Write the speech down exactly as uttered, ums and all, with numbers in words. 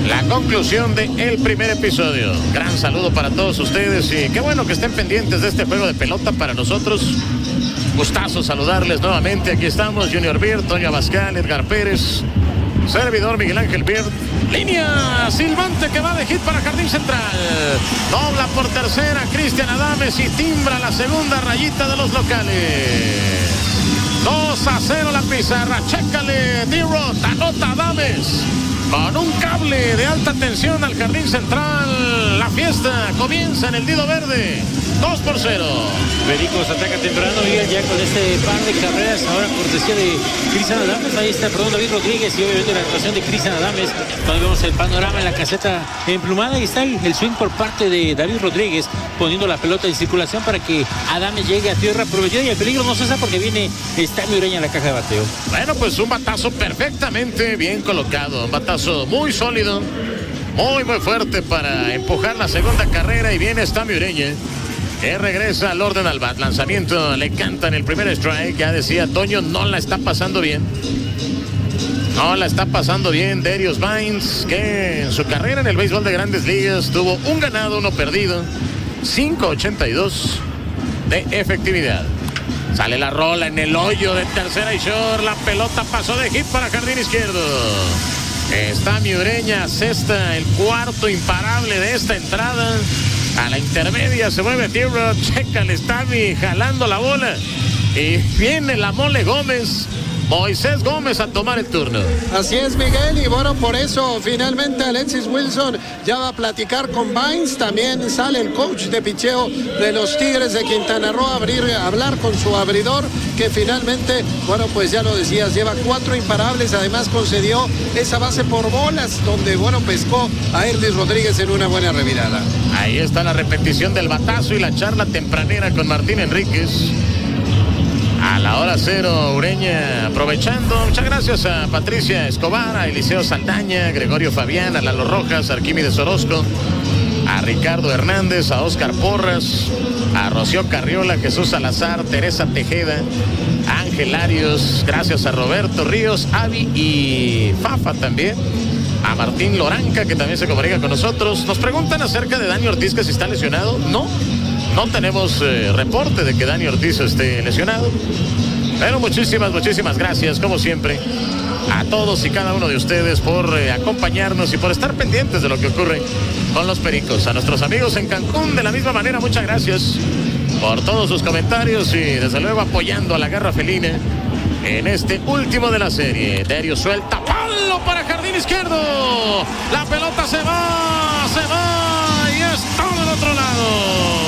la conclusión del primer episodio. Gran saludo para todos ustedes y qué bueno que estén pendientes de este juego de pelota para nosotros. Gustazo saludarles nuevamente. Aquí estamos, Junior Beard, Toño Abascal, Edgar Pérez, servidor Miguel Ángel Beard. Línea silbante que va de hit para Jardín Central. Dobla por tercera Cristian Adames y timbra la segunda rayita de los locales. dos a cero la pizarra. Chécale, D-Rod, anota Adames. Con un cable de alta tensión al Jardín Central. La fiesta comienza en el Dido Verde. dos por cero. Pericos ataca temprano y ya con este par de carreras. Ahora cortesía de Cristian Adames. Ahí está, perdón, David Rodríguez. Y obviamente la actuación de Cristian Adames. Cuando vemos el panorama en la caseta emplumada. Y está el, el swing por parte de David Rodríguez. Poniendo la pelota en circulación para que Adames llegue a tierra prometida. Y el peligro no cesa porque viene Estami Ureña en la caja de bateo. Bueno, pues un batazo perfectamente bien colocado. Un batazo muy sólido, muy muy fuerte para empujar la segunda carrera y viene Estami Ureña que regresa al orden al bat. Lanzamiento, le cantan el primer strike. Ya decía Toño, no la está pasando bien. No la está pasando bien Darius Vines, que en su carrera en el béisbol de Grandes Ligas tuvo un ganado, uno perdido, cinco ochenta y dos de efectividad. Sale la rola en el hoyo de tercera y short. La pelota pasó de hit para jardín izquierdo. Estami Ureña cesta el cuarto imparable de esta entrada. A la intermedia se mueve T-Rod. Checa el Estami jalando la bola. Y viene la Mole Gómez. Moisés Gómez a tomar el turno. Así es, Miguel, y bueno, por eso finalmente Alexis Wilson ya va a platicar con Vines. También sale el coach de picheo de los Tigres de Quintana Roo a abrir, a hablar con su abridor, que finalmente, bueno, pues ya lo decías, lleva cuatro imparables. Además concedió esa base por bolas, donde, bueno, pescó a Erlis Rodríguez en una buena revirada. Ahí está la repetición del batazo y la charla tempranera con Martín Enríquez. A la hora cero, Ureña aprovechando. Muchas gracias a Patricia Escobar, a Eliseo Saldaña, Gregorio Fabián, a Lalo Rojas, a Arquímedes Orozco, a Ricardo Hernández, a Óscar Porras, a Rocío Carriola, Jesús Salazar, Teresa Tejeda, Ángel Arios, gracias a Roberto Ríos, Avi y Fafa también. A Martín Loranca, que también se comunica con nosotros. Nos preguntan acerca de Dani Ortiz, que si está lesionado. No. No tenemos eh, reporte de que Dani Ortiz esté lesionado. Pero muchísimas, muchísimas gracias, como siempre, a todos y cada uno de ustedes por eh, acompañarnos y por estar pendientes de lo que ocurre con los Pericos. A nuestros amigos en Cancún, de la misma manera, muchas gracias por todos sus comentarios y desde luego apoyando a la garra felina en este último de la serie. Derio suelta, palo para jardín izquierdo. La pelota se va.